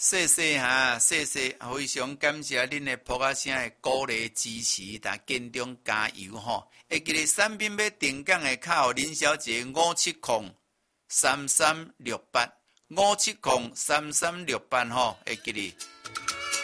谢谢哈，谢谢，非常感谢恁的噗仔声的鼓励支持，但坚中加油吼！会记得产品要定岗的，靠林小姐5703368，5703368吼，会记得。